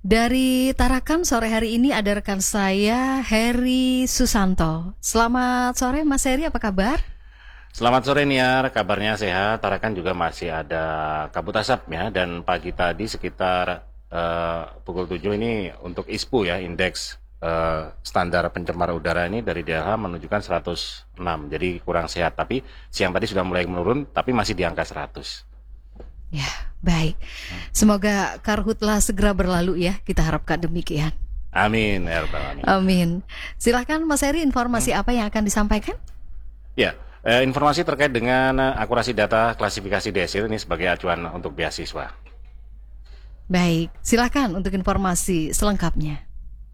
Dari Tarakan sore hari ini ada rekan saya Heri Susanto. Selamat sore Mas Heri, apa kabar? Selamat sore Niar, kabarnya sehat. Tarakan juga masih ada kabut asap ya, dan pagi tadi sekitar pukul 7 ini untuk ISPU ya, indeks standar pencemar udara ini dari DLH menunjukkan 106, jadi kurang sehat. Tapi siang tadi sudah mulai menurun, tapi masih di angka 100. Ya, baik. Semoga karhutlah segera berlalu ya, kita harapkan demikian. Amin, ya Rabbal Alamin. Amin. Silahkan Mas Heri, informasi apa yang akan disampaikan? Ya, informasi terkait dengan akurasi data klasifikasi desil ini sebagai acuan untuk beasiswa. Baik, silakan untuk informasi selengkapnya.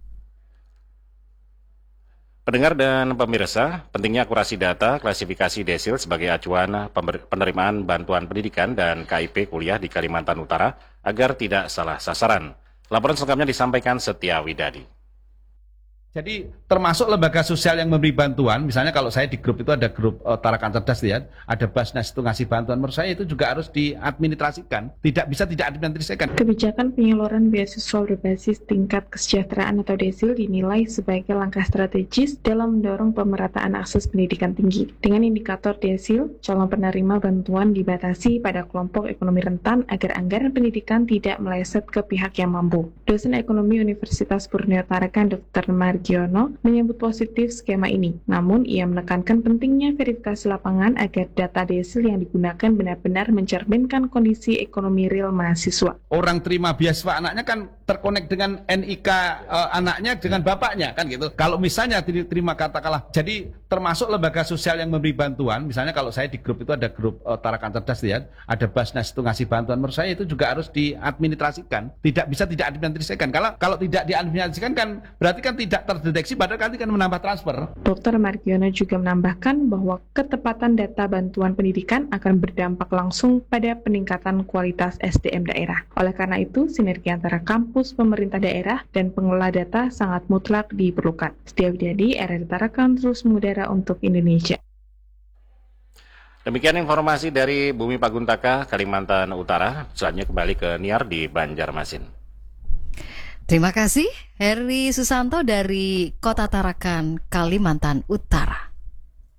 Pendengar dan pemirsa, pentingnya akurasi data klasifikasi desil sebagai acuan penerimaan bantuan pendidikan dan KIP kuliah di Kalimantan Utara agar tidak salah sasaran. Laporan selengkapnya disampaikan Setia Widadi. Jadi termasuk lembaga sosial yang memberi bantuan, misalnya kalau saya di grup itu ada grup Tarakan Cerdas ya, ada Basnas itu ngasih bantuan, menurut saya itu juga harus diadministrasikan, tidak bisa tidak administrasikan. Kebijakan penyaluran beasiswa berbasis tingkat kesejahteraan atau desil dinilai sebagai langkah strategis dalam mendorong pemerataan akses pendidikan tinggi. Dengan indikator desil, calon penerima bantuan dibatasi pada kelompok ekonomi rentan agar anggaran pendidikan tidak meleset ke pihak yang mampu. Dosen Ekonomi Universitas Borneo Tarakan Dr. Margiono menyebut positif skema ini, namun ia menekankan pentingnya verifikasi lapangan agar data desil yang digunakan benar-benar mencerminkan kondisi ekonomi real mahasiswa. Orang terima beasiswa anaknya kan terkonek dengan NIK anaknya dengan bapaknya kan gitu. Kalau misalnya diterima katakanlah, jadi termasuk lembaga sosial yang memberi bantuan, misalnya kalau saya di grup itu ada grup Tarakan Cerdas ya, ada Basnas itu ngasih bantuan, menurut saya itu juga harus diadministrasikan, tidak bisa tidak diadministrasikan. Kalau tidak diadministrasikan kan berarti kan tidak terdeteksi, padahal nanti kan menambah transfer. Dr. Margiono juga menambahkan bahwa ketepatan data bantuan pendidikan akan berdampak langsung pada peningkatan kualitas SDM daerah. Oleh karena itu, sinergi antara kampus, pemerintah daerah, dan pengelola data sangat mutlak diperlukan. Setia Widadi, RRI Tarakan, terus mengudara untuk Indonesia. Demikian informasi dari Bumi Paguntaka, Kalimantan Utara. Selanjutnya kembali ke Niar di Banjarmasin. Terima kasih Heri Susanto dari Kota Tarakan, Kalimantan Utara.